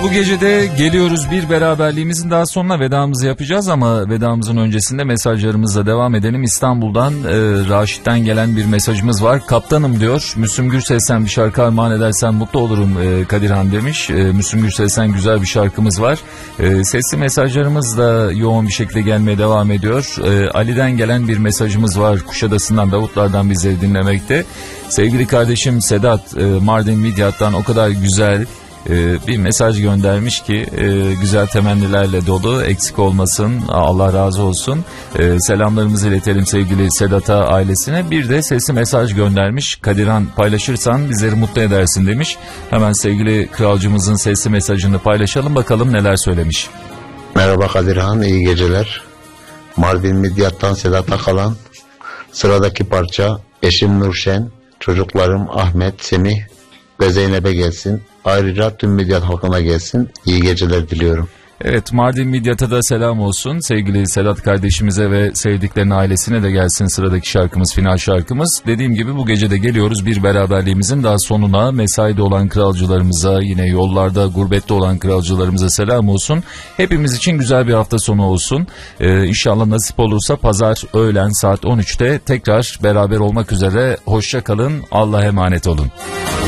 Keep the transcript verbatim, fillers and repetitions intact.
Bu gece de geliyoruz bir beraberliğimizin daha sonuna, vedamızı yapacağız ama vedamızın öncesinde mesajlarımızla devam edelim. İstanbul'dan e, Raşit'ten gelen bir mesajımız var. Kaptanım diyor, Müslüm Gürses'ten bir şarkı armağan edersen mutlu olurum e, Kadirhan demiş. E, Müslüm Gürses'ten güzel bir şarkımız var. E, sesli mesajlarımız da yoğun bir şekilde gelmeye devam ediyor. E, Ali'den gelen bir mesajımız var. Kuşadası'ndan, Davutlar'dan bizleri dinlemekte. Sevgili kardeşim Sedat e, Mardin Midyat'tan o kadar güzel Ee, bir mesaj göndermiş ki e, güzel temennilerle dolu, eksik olmasın, Allah razı olsun. Ee, selamlarımızı iletelim sevgili Sedat'a, ailesine. Bir de sesli mesaj göndermiş. Kadirhan, paylaşırsan bizleri mutlu edersin demiş. Hemen sevgili kralcımızın sesli mesajını paylaşalım, bakalım neler söylemiş. Merhaba Kadirhan, iyi geceler. Mardin Midyat'tan Sedat'a kalan sıradaki parça eşim Nurşen, çocuklarım Ahmet, Semih ve Zeynep'e gelsin. Ayrıca tüm Midyat halkına gelsin. İyi geceler diliyorum. Evet, Mardin Midyat'a da selam olsun. Sevgili Sedat kardeşimize ve sevdiklerinin ailesine de gelsin sıradaki şarkımız, final şarkımız. Dediğim gibi bu gece de geliyoruz bir beraberliğimizin daha sonuna. Mesaide olan kralcılarımıza, yine yollarda, gurbette olan kralcılarımıza selam olsun. Hepimiz için güzel bir hafta sonu olsun. Ee, İnşallah nasip olursa pazar öğlen saat on üçte tekrar beraber olmak üzere. Hoşça kalın, Allah'a emanet olun.